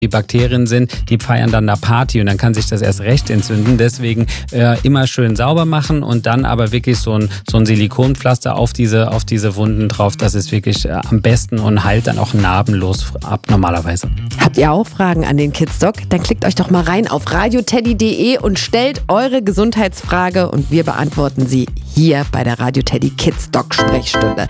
Die Bakterien sind, die feiern dann eine Party und dann kann sich das erst recht entzünden. Deswegen immer schön sauber machen und dann aber wirklich so ein Silikonpflaster auf diese Wunden drauf. Das ist wirklich am besten und heilt dann auch narbenlos ab normalerweise. Habt ihr auch Fragen an den Kidsdoc? Dann klickt euch doch mal rein auf radioteddy.de und stellt eure Gesundheitsfrage und wir beantworten sie hier bei der Radio Teddy Kidsdoc Sprechstunde.